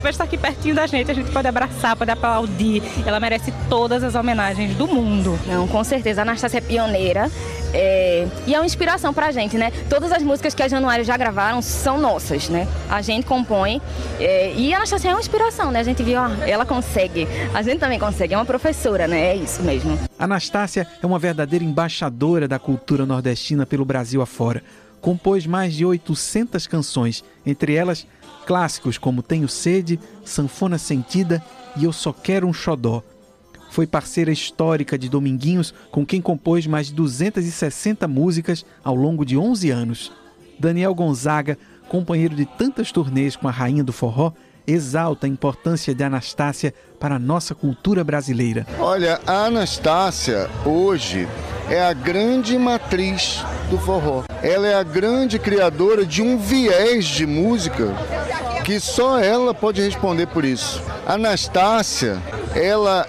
Vai estar aqui pertinho da gente, a gente pode abraçar, pode aplaudir. Ela merece todas as homenagens do mundo. Não, com certeza. A Anastácia é pioneira e é uma inspiração pra gente, né? Todas as músicas que a Januário já gravaram são nossas, né? A gente compõe e a Anastácia é uma inspiração, né? A gente viu, ela consegue. A gente também consegue, é uma professora, né? É isso mesmo. Anastácia é uma verdadeira embaixadora da cultura nordestina pelo Brasil afora. Compôs mais de 800 canções, entre elas clássicos como Tenho Sede, Sanfona Sentida e Eu Só Quero um Xodó. Foi parceira histórica de Dominguinhos, com quem compôs mais de 260 músicas ao longo de 11 anos. Daniel Gonzaga, companheiro de tantas turnês com a rainha do forró, exalta a importância de Anastácia para a nossa cultura brasileira. Olha, a Anastácia hoje é a grande matriz do forró. Ela é a grande criadora de um viés de música que só ela pode responder por isso. Anastácia, ela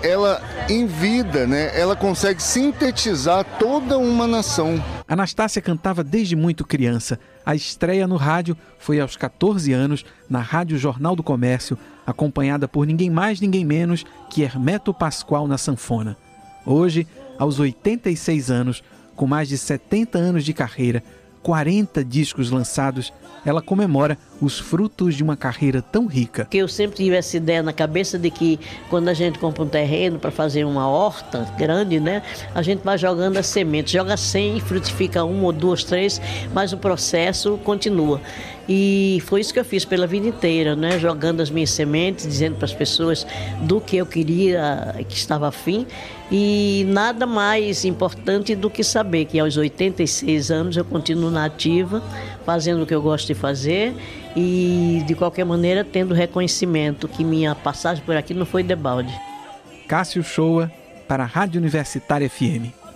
em vida, né? Ela consegue sintetizar toda uma nação. Anastácia cantava desde muito criança. A estreia no rádio foi aos 14 anos, na Rádio Jornal do Comércio, acompanhada por ninguém mais, ninguém menos que Hermeto Pascoal na sanfona. Hoje, aos 86 anos, com mais de 70 anos de carreira, 40 discos lançados, ela comemora os frutos de uma carreira tão rica. Que eu sempre tive essa ideia na cabeça de que quando a gente compra um terreno para fazer uma horta grande, né, a gente vai jogando as sementes, joga 100 e frutifica 1 ou 2, 3, mas o processo continua. E foi isso que eu fiz pela vida inteira, né, jogando as minhas sementes, dizendo para as pessoas do que eu queria, que estava afim. E nada mais importante do que saber que aos 86 anos eu continuo na ativa, fazendo o que eu gosto de fazer e, de qualquer maneira, tendo reconhecimento que minha passagem por aqui não foi debalde. Cássio Shoa, para a Rádio Universitária FM.